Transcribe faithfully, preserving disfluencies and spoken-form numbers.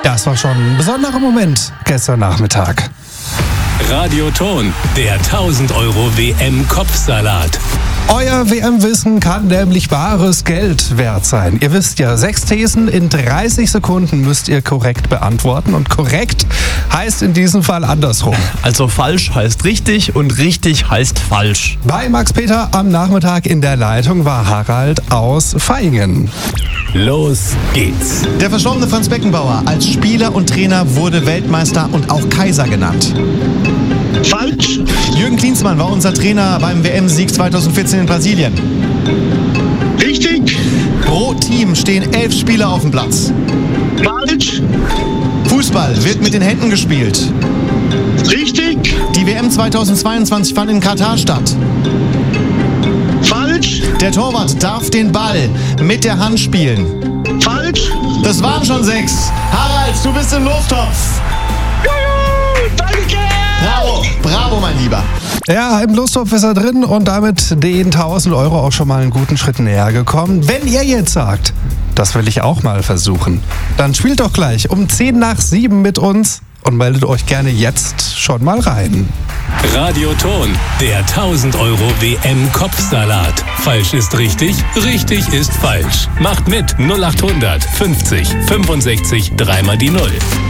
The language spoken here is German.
Das war schon ein besonderer Moment gestern Nachmittag. Radioton, der tausend Euro W M-Kopfsalat. Euer W M-Wissen kann nämlich bares Geld wert sein. Ihr wisst ja, sechs Thesen in dreißig Sekunden müsst ihr korrekt beantworten. Und korrekt heißt in diesem Fall andersrum. Also falsch heißt richtig und richtig heißt falsch. Bei Max Peter am Nachmittag in der Leitung war Harald aus Vaihingen. Los geht's. Der verstorbene Franz Beckenbauer als Spieler und Trainer wurde Weltmeister und auch Kaiser genannt. Falsch. Jürgen Klinsmann war unser Trainer beim W M-Sieg zweitausendvierzehn in Brasilien. Richtig. Pro Team stehen elf Spieler auf dem Platz. Falsch. Fußball wird mit den Händen gespielt. Richtig. Die W M zweitausendzweiundzwanzig fand in Katar statt. Falsch. Der Torwart darf den Ball mit der Hand spielen. Falsch. Das waren schon sechs. Harald, du bist im Lostopf. Juhu, danke. Bravo, bravo, mein Lieber. Ja, im Lostopf ist er drin und damit den tausend Euro auch schon mal einen guten Schritt näher gekommen. Wenn ihr jetzt sagt, das will ich auch mal versuchen, dann spielt doch gleich um zehn nach sieben mit uns und meldet euch gerne jetzt schon mal rein. Radioton, der tausend Euro W M-Kopfsalat. Falsch ist richtig, richtig ist falsch. Macht mit null acht hundert fünfzig fünfundsechzig dreimal die Null.